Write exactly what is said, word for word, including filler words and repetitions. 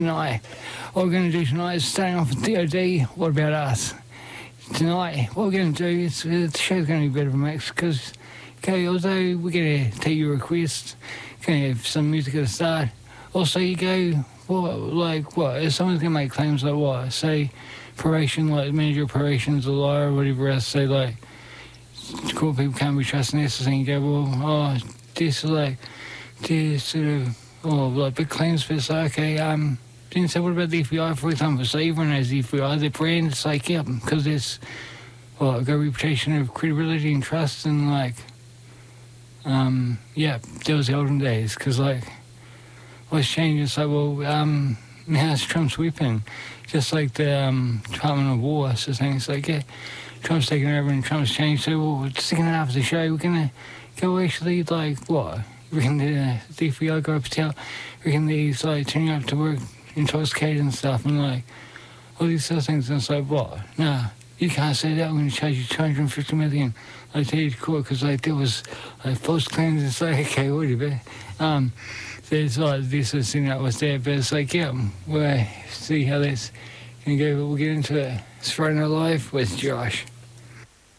Tonight, what we're going to do tonight is starting off with D O D, What About Us? Tonight, what we're going to do is, uh, the show's going to be a bit of a mix, because, okay, although we're going to take your requests, going to have some music at the start, also you go, what, like, what, if someone's going to make claims like what, say, probation, like, manager of probation's a liar, or whatever else, say, like, cool people can't be trusted this, and you go, well, oh, this is like, this sort of, oh, like, big claims for this, like, okay, um, didn't say, what about the F B I, for example? So everyone knows the F B I, their brand, it's like, yeah, because it's, well, a good reputation of credibility and trust, and, like, um, yeah, there was the olden days, because, like, what's changed, it's like, well, um, now it's Trump's weapon, just like the, um, Department of War, so saying, it's like, yeah, Trump's taking over and Trump's changed, so, well, we're sticking it after the show, we're gonna go actually, like, what? We can the, the F B I go up to tell, we can these, like, turning up to work intoxicated and stuff, and like all these other things, and it's like, what? Nah, you can't say that, I'm going to charge you two hundred fifty million, like, take you to court, because like there was like false claims. It's like, okay, whatever. Um, there's like this sort of thing that was there, but it's like, yeah, we'll see how this can go, but we'll get into it. It's Friday Night Live with Josh.